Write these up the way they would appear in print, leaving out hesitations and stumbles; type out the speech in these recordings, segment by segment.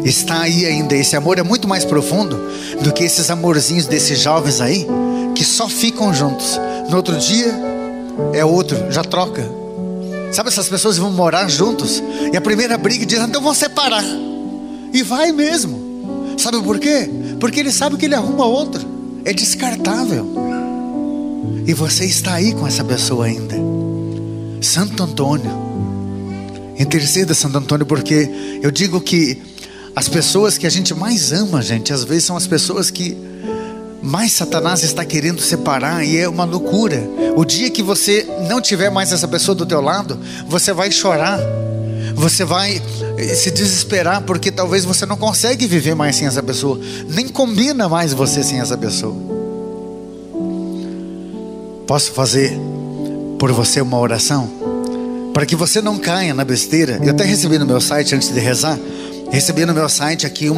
está aí ainda. Esse amor é muito mais profundo do que esses amorzinhos desses jovens aí, que só ficam juntos. No outro dia é outro, já troca. Sabe, essas pessoas vão morar juntos e a primeira briga diz: então vão separar. E vai mesmo. Sabe por quê? Porque ele sabe que ele arruma outro. É descartável. E você está aí com essa pessoa ainda. Santo Antônio, interceda, Santo Antônio, porque eu digo que as pessoas que a gente mais ama, gente, às vezes são as pessoas que mais Satanás está querendo separar, e é uma loucura. O dia que você não tiver mais essa pessoa do teu lado, você vai chorar, você vai se desesperar, porque talvez você não consegue viver mais sem essa pessoa, nem combina mais você sem essa pessoa. Posso fazer por você uma oração? Para que você não caia na besteira. Eu até recebi no meu site, antes de rezar, recebi no meu site aqui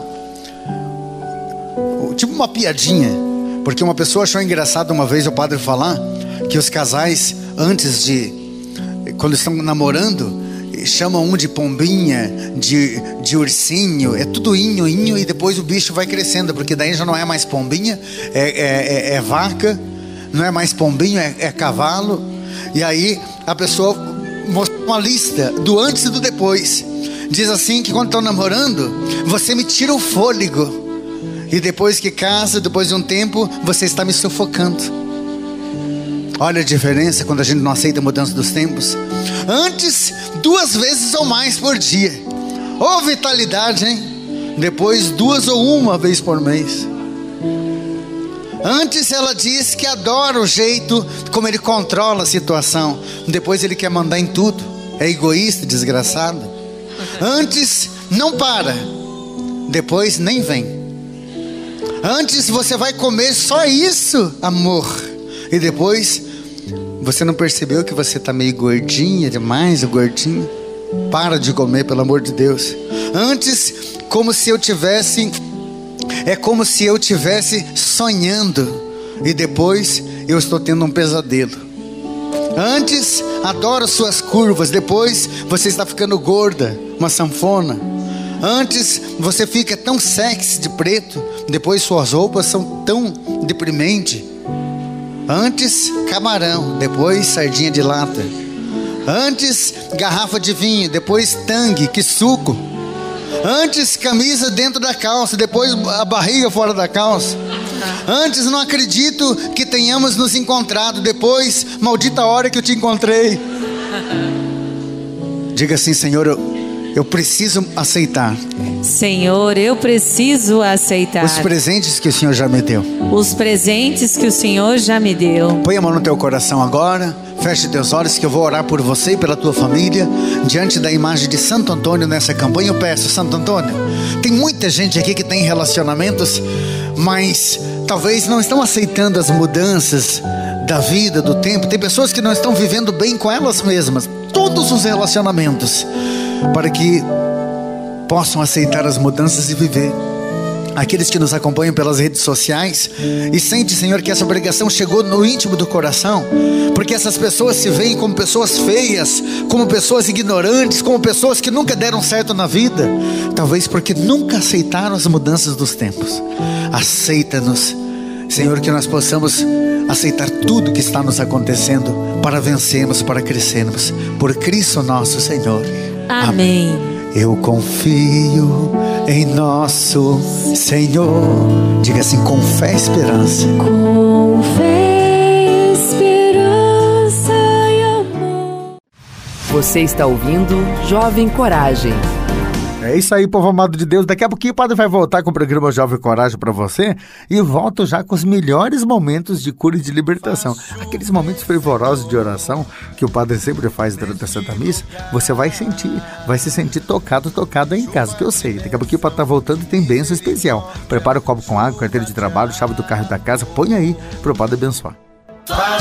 tipo uma piadinha, porque uma pessoa achou engraçado uma vez o padre falar que os casais, quando estão namorando, chamam um de pombinha, de ursinho, é tudo inho, e depois o bicho vai crescendo, porque daí já não é mais pombinha, é vaca, não é mais pombinho, é cavalo. E aí a pessoa mostrou uma lista do antes e do depois. Diz assim que quando estão namorando, você me tira o fôlego, e depois que casa, depois de um tempo, você está me sufocando. Olha a diferença quando a gente não aceita a mudança dos tempos. Antes, 2 vezes ou mais por dia. Ô vitalidade, hein? Depois 2 ou 1 vez por mês. Antes ela diz que adora o jeito como ele controla a situação. Depois ele quer mandar em tudo. É egoísta, desgraçado. Antes não para, depois nem vem. Antes você vai comer só isso, amor, e depois você não percebeu que você está meio gordinha demais, ou gordinho. Para de comer, pelo amor de Deus. Antes, é como se eu tivesse sonhando, e depois eu estou tendo um pesadelo. Antes, adoro suas curvas, depois você está ficando gorda, uma sanfona. Antes você fica tão sexy de preto, depois suas roupas são tão deprimentes. Antes camarão, depois sardinha de lata. Antes garrafa de vinho, depois tangue, que suco. Antes camisa dentro da calça, depois a barriga fora da calça. Antes não acredito que tenhamos nos encontrado, depois maldita hora que eu te encontrei. Diga assim: Senhor, eu preciso aceitar. Senhor, eu preciso aceitar os presentes que o Senhor já me deu. Os presentes que o Senhor já me deu. Põe a mão no teu coração agora. Feche teus olhos que eu vou orar por você e pela tua família, diante da imagem de Santo Antônio nessa campanha. Eu peço, Santo Antônio, tem muita gente aqui que tem relacionamentos, mas talvez não estão aceitando as mudanças da vida, do tempo. Tem pessoas que não estão vivendo bem com elas mesmas. Todos os relacionamentos, para que possam aceitar as mudanças e viver. Aqueles que nos acompanham pelas redes sociais e sente, Senhor, que essa pregação chegou no íntimo do coração, porque essas pessoas se veem como pessoas feias, como pessoas ignorantes, como pessoas que nunca deram certo na vida, talvez porque nunca aceitaram as mudanças dos tempos. Aceita-nos, Senhor, que nós possamos aceitar tudo que está nos acontecendo, para vencermos, para crescermos, por Cristo nosso Senhor. Amém. Eu confio em nosso Senhor. Diga assim, com fé e esperança. Com fé, esperança e amor. Você está ouvindo Jovem Coragem. É isso aí, povo amado de Deus. Daqui a pouquinho o padre vai voltar com o programa Jovem Coragem para você, e volto já com os melhores momentos de cura e de libertação. Aqueles momentos fervorosos de oração que o padre sempre faz durante a Santa Missa. Você vai se sentir tocado aí em casa, que eu sei. Daqui a pouquinho o padre tá voltando e tem bênção especial. Prepara o copo com água, carteira de trabalho, chave do carro da casa, põe aí para o padre abençoar.